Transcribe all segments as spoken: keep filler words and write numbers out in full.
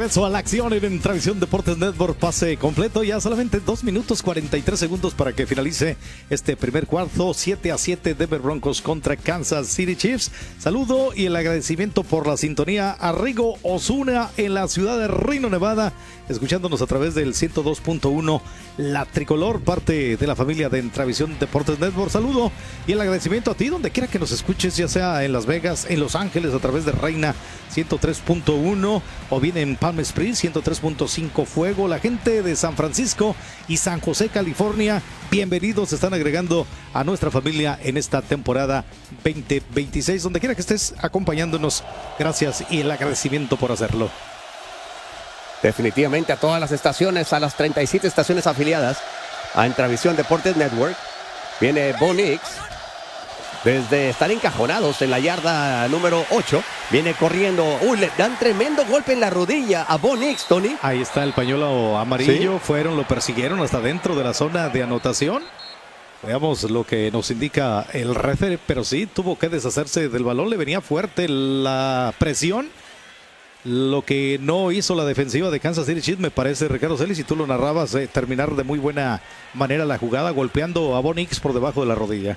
regreso a la acción en Transmisión Deportes Network. Pase completo, ya solamente dos minutos cuarenta y tres segundos para que finalice este primer cuarto. siete a siete Denver Broncos contra Kansas City Chiefs. Saludo y el agradecimiento por la sintonía a Rigo Osuna en la ciudad de Reno, Nevada, escuchándonos a través del ciento dos punto uno La Tricolor, parte de la familia de Transmisión Deportes Network. Saludo y el agradecimiento a ti donde quiera que nos escuches, ya sea en Las Vegas, en Los Ángeles a través de Reina ciento tres punto uno o bien en Palm Springs ciento tres punto cinco Fuego. La gente de San Francisco y San José, California, bienvenidos, se están agregando a nuestra familia en esta temporada veinte veintiséis. Donde quiera que estés acompañándonos, gracias y el agradecimiento por hacerlo. Definitivamente a todas las estaciones, a las treinta y siete estaciones afiliadas a Intravisión Deportes Network. Viene Bo Nix. Desde estar encajonados en la yarda número ocho, viene corriendo. Uy, le dan tremendo golpe en la rodilla a Bo Nix, Tony. Ahí está el pañuelo amarillo. ¿Sí? Fueron, lo persiguieron hasta dentro de la zona de anotación. Veamos lo que nos indica el referee, pero sí, tuvo que deshacerse del balón. Le venía fuerte la presión. Lo que no hizo la defensiva de Kansas City Chiefs, me parece, Ricardo Celis, y tú lo narrabas, eh, terminar de muy buena manera la jugada, golpeando a Bo Nix por debajo de la rodilla.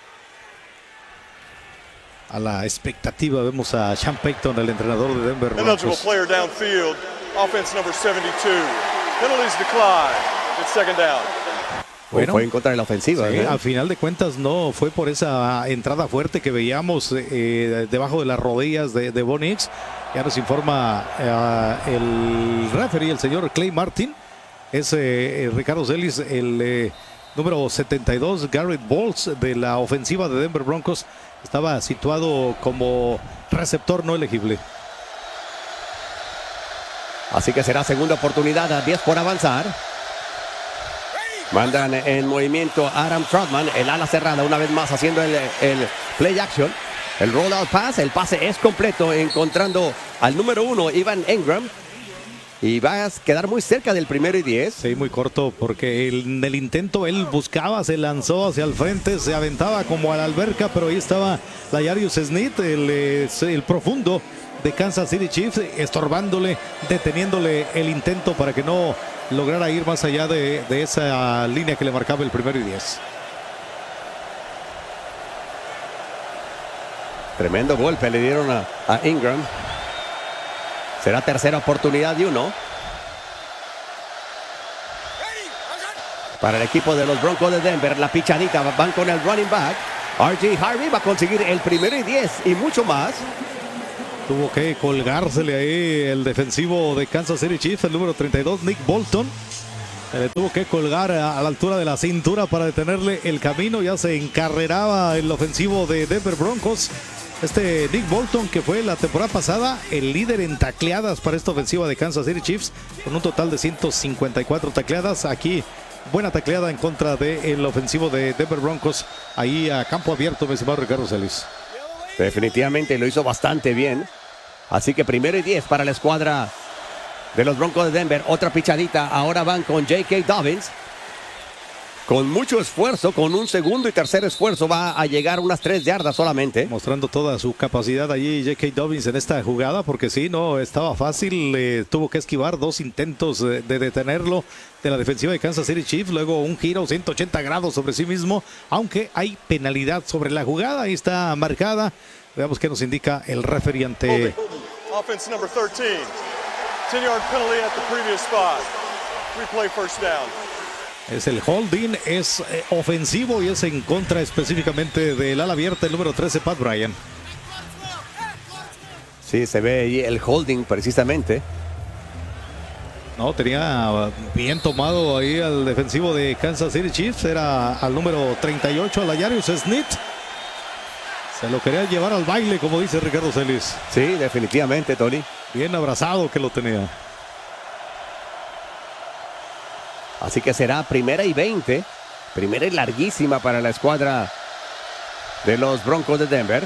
A la expectativa vemos a Sean Payton, el entrenador de Denver Broncos. player downfield, offense number setenta y dos. Penalties decline. It's second down. Bueno, fue en contra de la ofensiva. Sí, ¿eh? al final de cuentas no fue por esa entrada fuerte que veíamos eh, debajo de las rodillas de, de Bo Nix. Ya nos informa eh, el referee, el señor Clay Martin. Es eh, Ricardo Celis, el eh, número setenta y dos, Garrett Bowles, de la ofensiva de Denver Broncos. Estaba situado como receptor no elegible. Así que será segunda oportunidad, a diez por avanzar. Mandan en movimiento a Adam Troutman, el ala cerrada, una vez más haciendo el, el play action. El rollout pass, el pase es completo, encontrando al número uno, Evan Engram. Y va a quedar muy cerca del primero y diez. Sí, muy corto, porque en el intento él buscaba, se lanzó hacia el frente, se aventaba como a la alberca, pero ahí estaba L'Jarius Sneed, el, el profundo de Kansas City Chiefs, estorbándole, deteniéndole el intento para que no lograra ir más allá de, de esa línea que le marcaba el primero y diez. Tremendo golpe le dieron a, a Ingram. Será tercera oportunidad y uno. Para el equipo de los Broncos de Denver, la pichadita, van con el running back. R J Harvey va a conseguir el primero y diez y mucho más. Tuvo que colgársele ahí el defensivo de Kansas City Chiefs, el número treinta y dos, Nick Bolton. Se le tuvo que colgar a, a la altura de la cintura para detenerle el camino. Ya se encarreraba el ofensivo de Denver Broncos. Este Nick Bolton, que fue la temporada pasada el líder en tacleadas para esta ofensiva de Kansas City Chiefs, con un total de ciento cincuenta y cuatro tacleadas. Aquí, buena tacleada en contra del ofensivo de Denver Broncos, ahí a campo abierto, mi estimado Ricardo Celis. Definitivamente lo hizo bastante bien. Así que primero y diez para la escuadra de los Broncos de Denver. Otra pichadita, ahora van con J K. Dobbins. Con mucho esfuerzo, con un segundo y tercer esfuerzo, va a llegar unas tres yardas solamente. Mostrando toda su capacidad allí J K. Dobbins en esta jugada, porque sí, no estaba fácil. Eh, tuvo que esquivar dos intentos de, de detenerlo de la defensiva de Kansas City Chiefs. Luego un giro ciento ochenta grados sobre sí mismo, aunque hay penalidad sobre la jugada. Ahí está marcada. Veamos qué nos indica el referee ante... Offense number thirteen. ten yard penalty at the previous spot. Replay first down. Es el holding, es eh, ofensivo y es en contra específicamente del ala abierta, el número trece, Pat Bryant. Sí, se ve ahí el holding precisamente. No, tenía bien tomado ahí al defensivo de Kansas City Chiefs, era al número treinta y ocho, a L'Jarius Sneed. Se lo quería llevar al baile, como dice Ricardo Celis. Sí, definitivamente, Tony. Bien abrazado que lo tenía. Así que será primera y veinte. Primera y larguísima para la escuadra de los Broncos de Denver.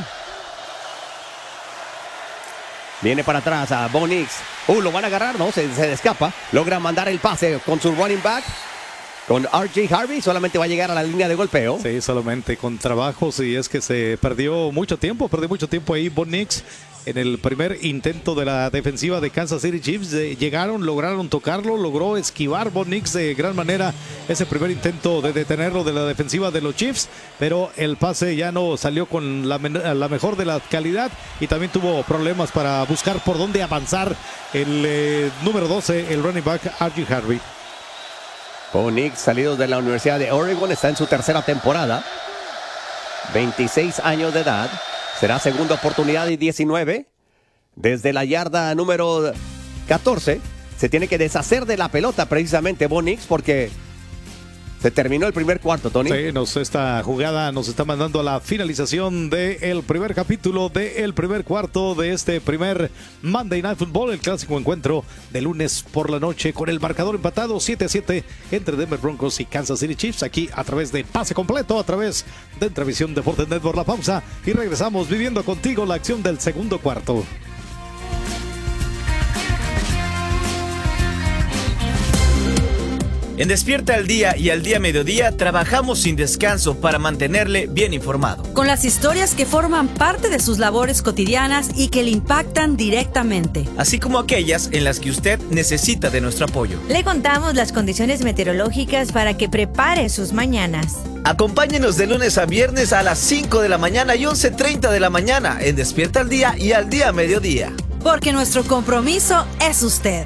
Viene para atrás a Bo Nix. Uh, lo van a agarrar, no, se, se escapa. Logra mandar el pase con su running back. con R J Harvey, solamente va a llegar a la línea de golpeo. Sí, solamente con trabajos, y es que se perdió mucho tiempo, perdió mucho tiempo ahí Bo Nix en el primer intento de la defensiva de Kansas City Chiefs. Eh, llegaron, lograron tocarlo, logró esquivar Bo Nix de gran manera ese primer intento de detenerlo de la defensiva de los Chiefs, pero el pase ya no salió con la, la mejor de la calidad, y también tuvo problemas para buscar por dónde avanzar el eh, número doce, el running back R J Harvey. Bo Nix, salido de la Universidad de Oregon, está en su tercera temporada. veintiséis años de edad. Será segunda oportunidad y diecinueve. Desde la yarda número catorce. Se tiene que deshacer de la pelota precisamente Bo Nix, porque se terminó el primer cuarto, Tony. Sí, nos, esta jugada nos está mandando a la finalización del primer capítulo del primer cuarto de este primer Monday Night Football, el clásico encuentro de lunes por la noche, con el marcador empatado siete a siete entre Denver Broncos y Kansas City Chiefs, aquí a través de Pase Completo, a través de Entrevisión Deportes Network. La pausa y regresamos viviendo contigo la acción del segundo cuarto. En Despierta al Día y al Día Mediodía trabajamos sin descanso para mantenerle bien informado. Con las historias que forman parte de sus labores cotidianas y que le impactan directamente. Así como aquellas en las que usted necesita de nuestro apoyo. Le contamos las condiciones meteorológicas para que prepare sus mañanas. Acompáñenos de lunes a viernes a las cinco de la mañana y once treinta de la mañana en Despierta al Día y al Día Mediodía. Porque nuestro compromiso es usted.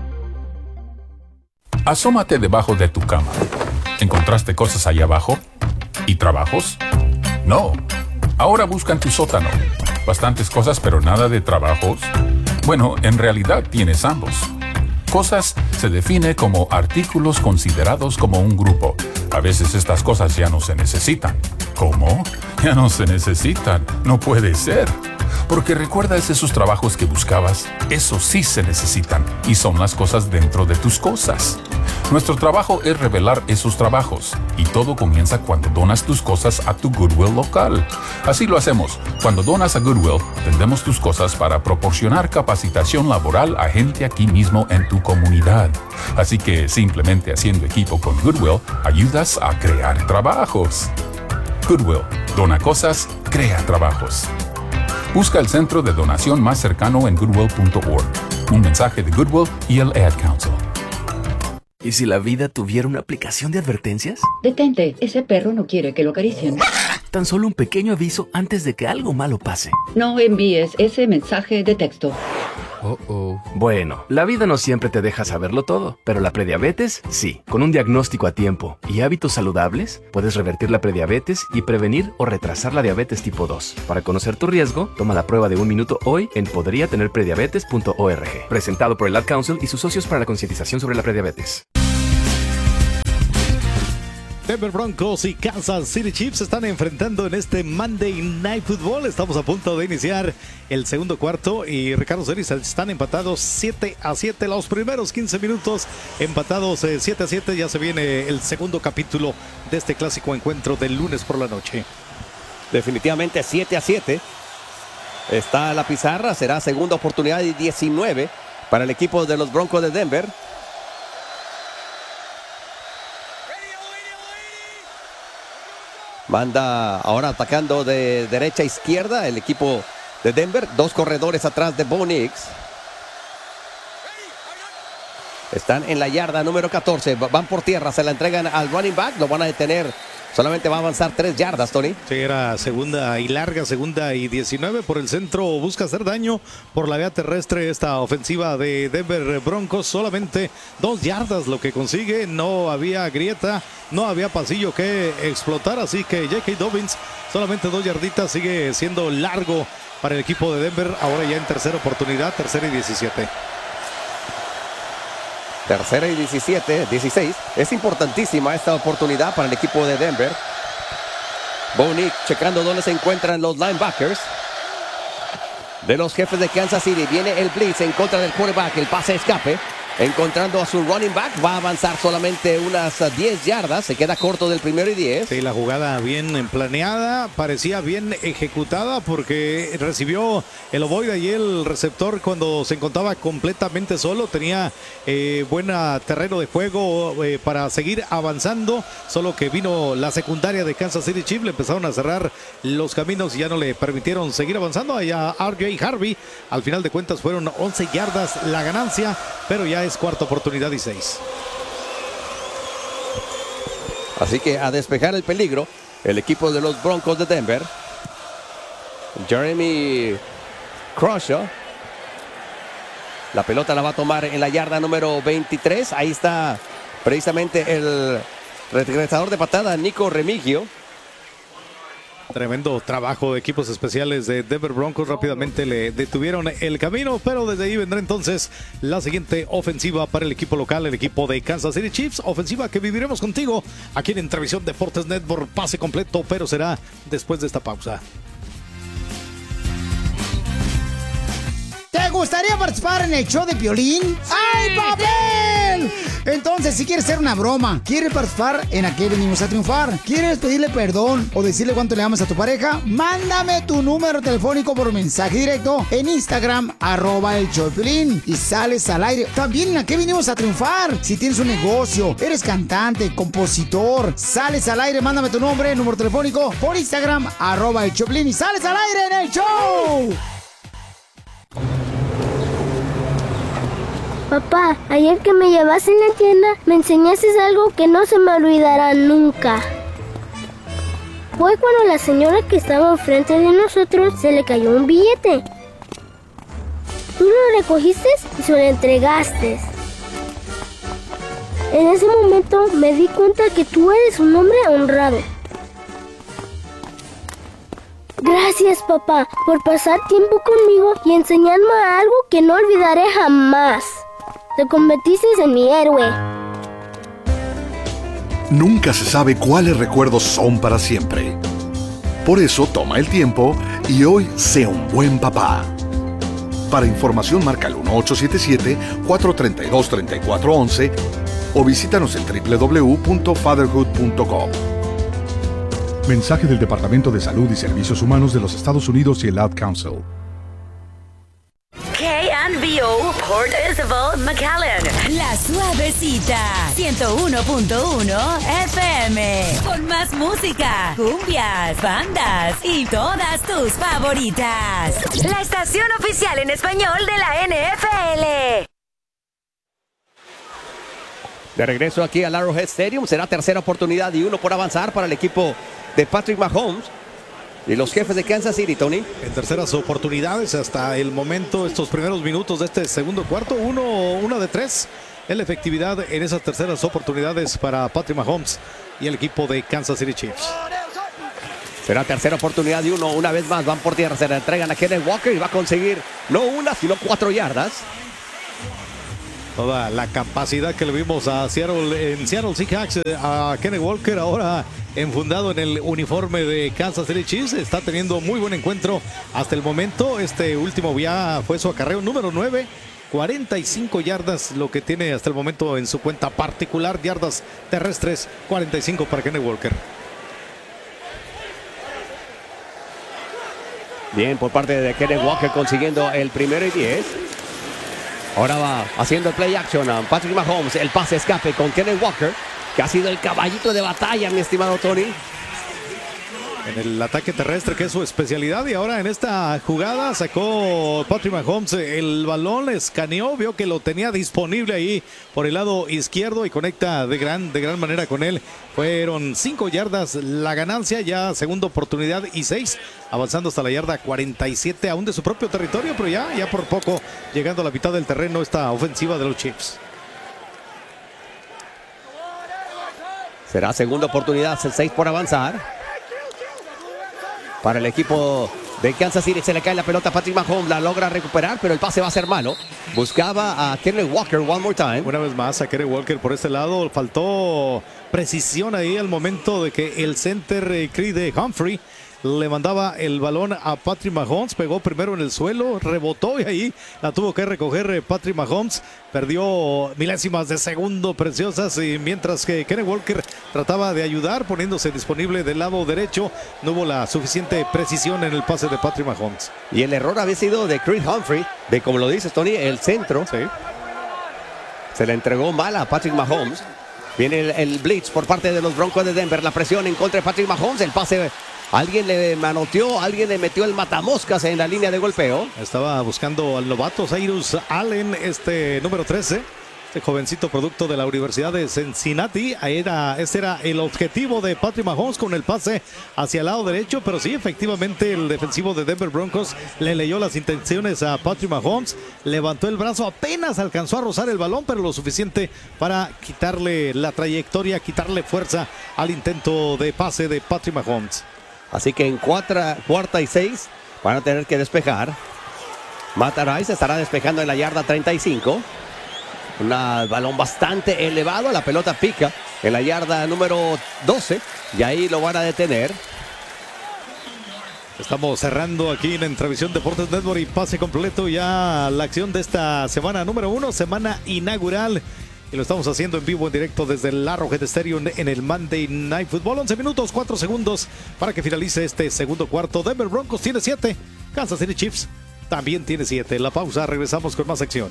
Asómate debajo de tu cama. ¿Encontraste cosas allá abajo? ¿Y trabajos? No. Ahora busca en tu sótano. Bastantes cosas, pero nada de trabajos. Bueno, en realidad tienes ambos. Cosas se define como artículos considerados como un grupo. A veces estas cosas ya no se necesitan. ¿Cómo? Ya no se necesitan. No puede ser. Porque recuerdas esos trabajos que buscabas, esos sí se necesitan y son las cosas dentro de tus cosas. Nuestro trabajo es revelar esos trabajos y todo comienza cuando donas tus cosas a tu Goodwill local. Así lo hacemos. Cuando donas a Goodwill, vendemos tus cosas para proporcionar capacitación laboral a gente aquí mismo en tu comunidad. Así que simplemente haciendo equipo con Goodwill, ayudas a crear trabajos. Goodwill, dona cosas, crea trabajos. Busca el centro de donación más cercano en goodwill punto org. Un mensaje de Goodwill y el Ad Council. ¿Y si la vida tuviera una aplicación de advertencias? Detente, ese perro no quiere que lo acaricien. Tan solo un pequeño aviso antes de que algo malo pase. No envíes ese mensaje de texto. Oh, oh. Bueno, la vida no siempre te deja saberlo todo, pero la prediabetes sí. Con un diagnóstico a tiempo y hábitos saludables, puedes revertir la prediabetes y prevenir o retrasar la diabetes tipo dos. Para conocer tu riesgo, toma la prueba de un minuto hoy en podría tener prediabetes punto org. Presentado por el Ad Council y sus socios para la concientización sobre la prediabetes. Denver Broncos y Kansas City Chiefs se están enfrentando en este Monday Night Football. Estamos a punto de iniciar el segundo cuarto y Ricardo Celis, están empatados siete a siete. Los primeros quince minutos empatados eh, siete a siete. Ya se viene el segundo capítulo de este clásico encuentro del lunes por la noche. Definitivamente siete a siete. Está la pizarra, será segunda oportunidad y diecinueve para el equipo de los Broncos de Denver. Manda ahora atacando de derecha a izquierda el equipo de Denver. Dos corredores atrás de Bo Nix. Están en la yarda número catorce. Van por tierra, se la entregan al running back. Lo van a detener. Solamente va a avanzar tres yardas, Tony. Sí, era segunda y larga, segunda y diecinueve. Por el centro busca hacer daño. Por la vía terrestre esta ofensiva de Denver Broncos. Solamente dos yardas lo que consigue. No había grieta, no había pasillo que explotar. Así que J K. Dobbins solamente dos yarditas. Sigue siendo largo para el equipo de Denver. Ahora ya en tercera oportunidad, tercera y diecisiete. Tercera y diecisiete, dieciséis. Es importantísima esta oportunidad para el equipo de Denver. Bo Nix checando dónde se encuentran los linebackers de los jefes de Kansas City. Viene el blitz en contra del quarterback. El pase escape. encontrando a su running back. Va a avanzar solamente unas diez yardas. Se queda corto del primero y diez. Sí, la jugada bien planeada, parecía bien ejecutada porque recibió el ovoide y el receptor cuando se encontraba completamente solo. Tenía eh, buen terreno de juego eh, para seguir avanzando, solo que vino la secundaria de Kansas City Chiefs, le empezaron a cerrar los caminos y ya no le permitieron seguir avanzando. Allá R J Harvey, al final de cuentas fueron once yardas la ganancia, pero ya es cuarta oportunidad y seis. Así que a despejar el peligro, el equipo de los Broncos de Denver. Jeremy Crawshaw. La pelota la va a tomar en la yarda número veintitrés. Ahí está precisamente el regresador de patada, Nico Remigio. Tremendo trabajo de equipos especiales de Denver Broncos. Rápidamente le detuvieron el camino, pero desde ahí vendrá entonces la siguiente ofensiva para el equipo local, el equipo de Kansas City Chiefs. Ofensiva que viviremos contigo aquí en Entrevisión Deportes Network. Pase completo, pero será después de esta pausa. ¿Te gustaría participar en el show de Piolín? ¡Ay, papel! Entonces, si quieres hacer una broma, quieres participar en Aquí Venimos a Triunfar, quieres pedirle perdón o decirle cuánto le amas a tu pareja, mándame tu número telefónico por mensaje directo en Instagram, arroba el show de Piolín, y sales al aire. También en Aquí Venimos a Triunfar. Si tienes un negocio, eres cantante, compositor, sales al aire, mándame tu nombre, número telefónico por Instagram, arroba el show de Piolín, y sales al aire en el show. Papá, ayer que me llevaste en la tienda, me enseñaste algo que no se me olvidará nunca. Fue cuando la señora que estaba enfrente de nosotros se le cayó un billete. Tú lo recogiste y se lo entregaste. En ese momento me di cuenta que tú eres un hombre honrado. Gracias, papá, por pasar tiempo conmigo y enseñarme algo que no olvidaré jamás. Te convertiste en mi héroe. Nunca se sabe cuáles recuerdos son para siempre. Por eso toma el tiempo y hoy sea un buen papá. Para información marca el uno ocho siete siete, cuatro tres dos, tres cuatro uno uno o visítanos en doble u doble u doble u punto fatherhood punto com. Mensaje del Departamento de Salud y Servicios Humanos de los Estados Unidos y el Ad Council. K N B O Port Isabel, McAllen. La Suavecita. ciento uno punto uno F M. Con más música, cumbias, bandas y todas tus favoritas. La estación oficial en español de la N F L. De regreso aquí al Arrowhead Stadium. Será tercera oportunidad y uno por avanzar para el equipo de Patrick Mahomes y los jefes de Kansas City, Tony. En terceras oportunidades hasta el momento, estos primeros minutos de este segundo cuarto, uno, una de tres en la efectividad en esas terceras oportunidades para Patrick Mahomes y el equipo de Kansas City Chiefs. Será tercera oportunidad y uno, una vez más van por tierra, se la entregan a Kenneth Walker y va a conseguir no una, sino cuatro yardas. Toda la capacidad que le vimos a Seattle, en Seattle Seahawks, a Kenneth Walker, ahora enfundado en el uniforme de Kansas City Chiefs, está teniendo muy buen encuentro hasta el momento. Este último ya fue su acarreo número nueve, cuarenta y cinco yardas lo que tiene hasta el momento en su cuenta particular, yardas terrestres, cuarenta y cinco para Kenneth Walker. Bien por parte de Kenneth Walker consiguiendo el primero y diez. Ahora va haciendo el play action a Patrick Mahomes. El pase escape con Kenneth Walker, que ha sido el caballito de batalla, mi estimado Tony. En el ataque terrestre, que es su especialidad. Y ahora en esta jugada sacó Patrick Mahomes el balón, escaneó, vio que lo tenía disponible ahí por el lado izquierdo y conecta de gran, de gran manera con él. Fueron cinco yardas la ganancia, ya segunda oportunidad y seis, avanzando hasta la yarda cuarenta y siete, aún de su propio territorio, pero ya, ya por poco llegando a la mitad del terreno esta ofensiva de los Chiefs. Será segunda oportunidad, seis por avanzar. Para el equipo de Kansas City se le cae la pelota a Patrick Mahomes, la logra recuperar, pero el pase va a ser malo. Buscaba a Kenneth Walker one more time. Una vez más a Kenneth Walker por este lado, faltó precisión ahí al momento de que el center eh, Creed Humphrey le mandaba el balón a Patrick Mahomes, pegó primero en el suelo, rebotó y ahí la tuvo que recoger Patrick Mahomes. Perdió milésimas de segundo preciosas y mientras que Kenneth Walker trataba de ayudar poniéndose disponible del lado derecho, no hubo la suficiente precisión en el pase de Patrick Mahomes. Y el error había sido de Chris Humphrey, de como lo dices Tony, el centro. Sí. Se le entregó mal a Patrick Mahomes. Viene el, el blitz por parte de los Broncos de Denver. La presión en contra de Patrick Mahomes. El pase, alguien le manoteó, alguien le metió el matamoscas en la línea de golpeo. Estaba buscando al novato Cyrus Allen, este número trece. Este jovencito producto de la Universidad de Cincinnati. Era, ese era el objetivo de Patrick Mahomes con el pase hacia el lado derecho. Pero sí, efectivamente, el defensivo de Denver Broncos le leyó las intenciones a Patrick Mahomes. Levantó el brazo, apenas alcanzó a rozar el balón, pero lo suficiente para quitarle la trayectoria, quitarle fuerza al intento de pase de Patrick Mahomes. Así que en cuarta, cuarta y seis van a tener que despejar. Matt Rice estará despejando en la yarda treinta y cinco. Un balón bastante elevado, la pelota pica en la yarda número doce y ahí lo van a detener. Estamos cerrando aquí en Entrevisión Deportes Network y pase completo ya la acción de esta semana número uno, semana inaugural. Y lo estamos haciendo en vivo, en directo desde el Arrowhead Stadium en el Monday Night Football. once minutos, cuatro segundos para que finalice este segundo cuarto. Denver Broncos tiene siete, Kansas City Chiefs también tiene siete. La pausa, regresamos con más acción.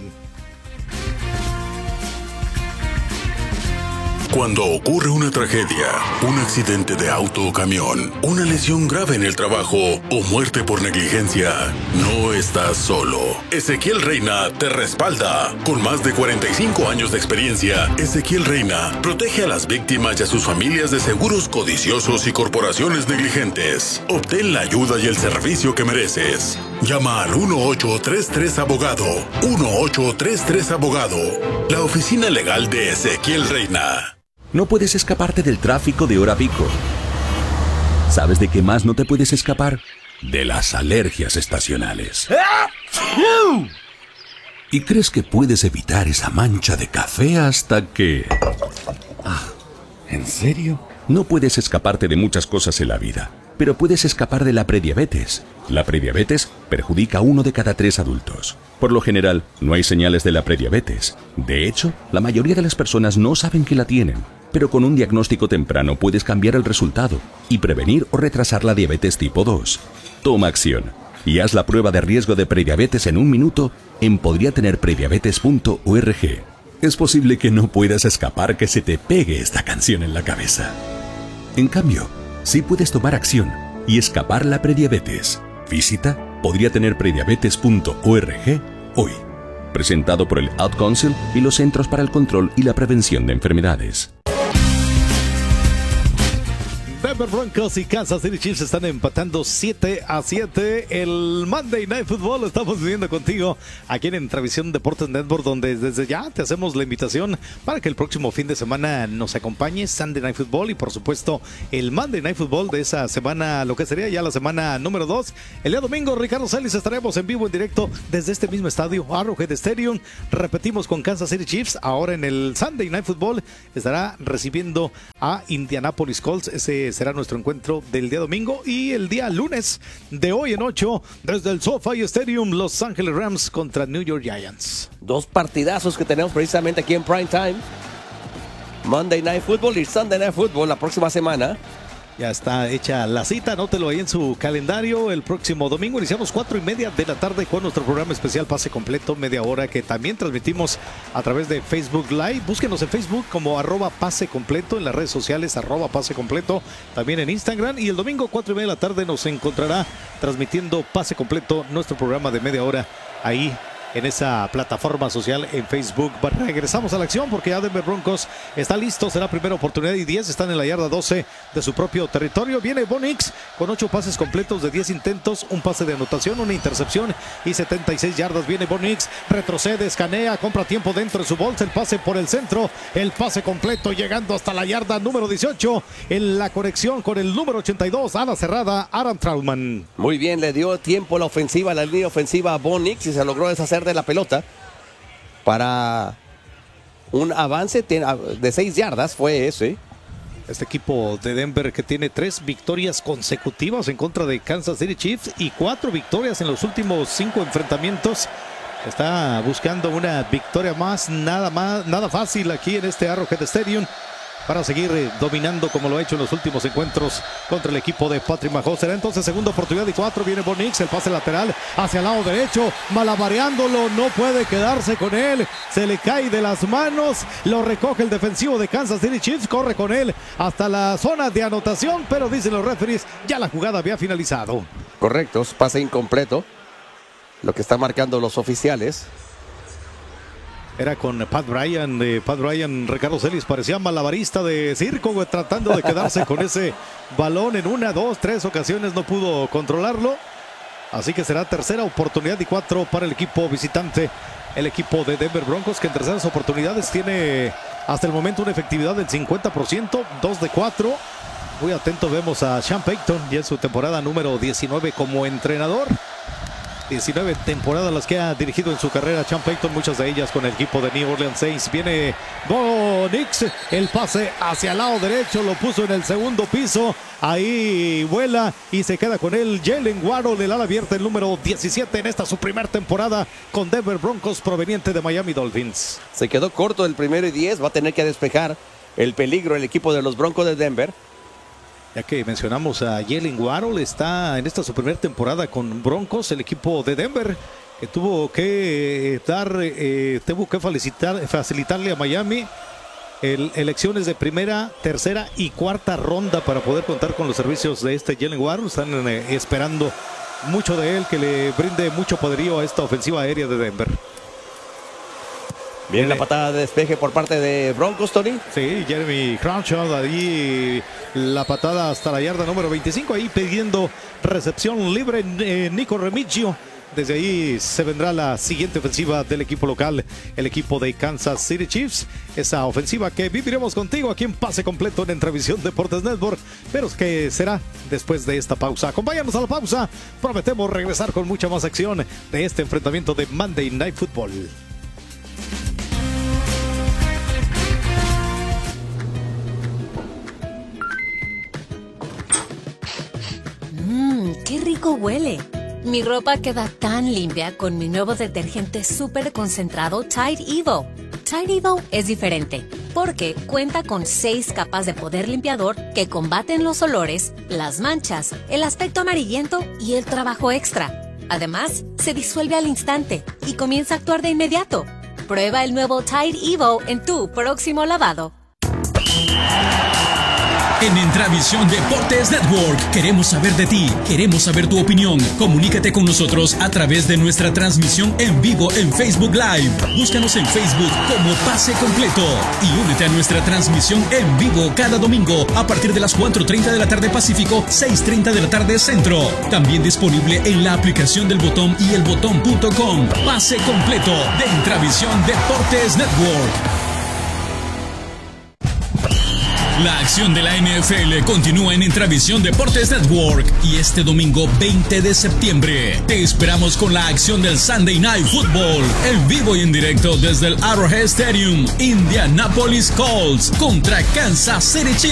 Cuando ocurre una tragedia, un accidente de auto o camión, una lesión grave en el trabajo o muerte por negligencia, no estás solo. Ezequiel Reina te respalda. Con más de cuarenta y cinco años de experiencia, Ezequiel Reina protege a las víctimas y a sus familias de seguros codiciosos y corporaciones negligentes. Obtén la ayuda y el servicio que mereces. Llama al uno ocho tres tres abogado. uno ocho tres tres abogado. La oficina legal de Ezequiel Reina. No puedes escaparte del tráfico de hora pico. ¿Sabes de qué más no te puedes escapar? De las alergias estacionales. Y crees que puedes evitar esa mancha de café hasta que... Ah, ¿en serio? No puedes escaparte de muchas cosas en la vida, pero puedes escapar de la prediabetes. La prediabetes perjudica a uno de cada tres adultos. Por lo general, no hay señales de la prediabetes. De hecho, la mayoría de las personas no saben que la tienen. Pero con un diagnóstico temprano puedes cambiar el resultado y prevenir o retrasar la diabetes tipo dos. Toma acción y haz la prueba de riesgo de prediabetes en un minuto en podría tener prediabetes punto org. Es posible que no puedas escapar que se te pegue esta canción en la cabeza. En cambio, sí puedes tomar acción y escapar la prediabetes. Visita podría tener prediabetes punto org hoy. Presentado por el Ad Council y los Centros para el Control y la Prevención de Enfermedades. Denver Broncos y Kansas City Chiefs están empatando siete a siete. El Monday Night Football lo estamos viviendo contigo aquí en Entrevisión Deportes Network, donde desde ya te hacemos la invitación para que el próximo fin de semana nos acompañes. Sunday Night Football y por supuesto el Monday Night Football de esa semana, lo que sería ya la semana número dos. El día domingo, Ricardo Celis, estaremos en vivo, en directo desde este mismo estadio, Arrowhead Stadium. Repetimos con Kansas City Chiefs. Ahora en el Sunday Night Football estará recibiendo a Indianapolis Colts. Ese será nuestro encuentro del día domingo. Y el día lunes de hoy en ocho, desde el SoFi Stadium, Los Ángeles Rams contra New York Giants. Dos partidazos que tenemos precisamente aquí en Prime Time. Monday Night Football y Sunday Night Football la próxima semana. Ya está hecha la cita, anótelo ahí en su calendario. El próximo domingo iniciamos cuatro y media de la tarde con nuestro programa especial Pase Completo, media hora, que también transmitimos a través de Facebook Live. Búsquenos en Facebook como arroba Pase Completo, en las redes sociales arroba Pase Completo, también en Instagram. Y el domingo cuatro y media de la tarde nos encontrará transmitiendo Pase Completo, nuestro programa de media hora ahí en esa plataforma social en Facebook. Regresamos a la acción porque ya Denver Broncos está listo. Será primera oportunidad y diez. Están en la yarda doce de su propio territorio. Viene Bo Nix con ocho pases completos de diez intentos, un pase de anotación, una intercepción y setenta y seis yardas. Viene Bo Nix, retrocede, escanea, compra tiempo dentro de su bolsa. El pase por el centro, el pase completo llegando hasta la yarda número dieciocho. En la conexión con el número ochenta y dos, ala cerrada, Aaron Trautman. Muy bien, le dio tiempo la ofensiva, la línea ofensiva a Bo Nix y se logró deshacer de la pelota para un avance de seis yardas. Fue ese Este equipo de Denver que tiene tres victorias consecutivas en contra de Kansas City Chiefs y cuatro victorias en los últimos cinco enfrentamientos. Está buscando una victoria más, nada más, nada fácil aquí en este Arrowhead Stadium para seguir eh, dominando como lo ha hecho en los últimos encuentros contra el equipo de Patrick Mahomes. Será entonces segunda oportunidad y cuatro. Viene Bo Nix, el pase lateral hacia el lado derecho, malabareándolo, no puede quedarse con él, se le cae de las manos, lo recoge el defensivo de Kansas City Chiefs, corre con él hasta la zona de anotación, pero dicen los referees, ya la jugada había finalizado. Correcto, pase incompleto, lo que están marcando los oficiales. Era con Pat Bryan, eh, Pat Bryan, Ricardo Celis parecía malabarista de circo, güey, tratando de quedarse con ese balón en una, dos, tres ocasiones, no pudo controlarlo. Así que será tercera oportunidad y cuatro para el equipo visitante. El equipo de Denver Broncos, que en terceras oportunidades tiene hasta el momento una efectividad del cincuenta por ciento, dos de cuatro. Muy atento vemos a Sean Payton y en su temporada número diecinueve como entrenador. diecinueve temporadas las que ha dirigido en su carrera Sean Payton, muchas de ellas con el equipo de New Orleans Saints. Viene Bo Nix, el pase hacia el lado derecho, lo puso en el segundo piso, ahí vuela y se queda con él Jalen Waddle, el ala abierta, el número diecisiete en esta su primera temporada con Denver Broncos proveniente de Miami Dolphins. Se quedó corto el primero y diez, va a tener que despejar el peligro el equipo de los Broncos de Denver. Ya que mencionamos a Jalen Waddle, está en esta su primera temporada con Broncos, el equipo de Denver, que tuvo que dar, eh, tuvo que facilitar, facilitarle a Miami el, elecciones de primera, tercera y cuarta ronda para poder contar con los servicios de este Jalen Waddle. Están eh, esperando mucho de él, que le brinde mucho poderío a esta ofensiva aérea de Denver. Viene la patada de despeje por parte de Broncos, Tony. Sí, Jeremy Crenshaw, ahí la patada hasta la yarda número veinticinco, ahí pidiendo recepción libre eh, Nico Remigio. Desde ahí se vendrá la siguiente ofensiva del equipo local, el equipo de Kansas City Chiefs. Esa ofensiva que viviremos contigo aquí en Pase Completo en Entrevisión Deportes Network, pero que será después de esta pausa. Acompáñanos a la pausa, prometemos regresar con mucha más acción de este enfrentamiento de Monday Night Football. Mmm, qué rico huele. Mi ropa queda tan limpia con mi nuevo detergente súper concentrado Tide Evo. Tide Evo es diferente porque cuenta con seis capas de poder limpiador que combaten los olores, las manchas, el aspecto amarillento y el trabajo extra. Además, se disuelve al instante y comienza a actuar de inmediato. Prueba el nuevo Tide Evo en tu próximo lavado. En Intravisión Deportes Network queremos saber de ti, queremos saber tu opinión. Comunícate con nosotros a través de nuestra transmisión en vivo en Facebook Live. Búscanos en Facebook como Pase Completo y únete a nuestra transmisión en vivo cada domingo a partir de las cuatro treinta de la tarde Pacífico, seis treinta de la tarde Centro. También disponible en la aplicación del Botón y el botón punto com. Pase Completo de Intravisión Deportes Network. La acción de la N F L continúa en Intravisión Deportes Network y este domingo veinte de septiembre te esperamos con la acción del Sunday Night Football en vivo y en directo desde el Arrowhead Stadium. Indianapolis Colts contra Kansas City Chiefs.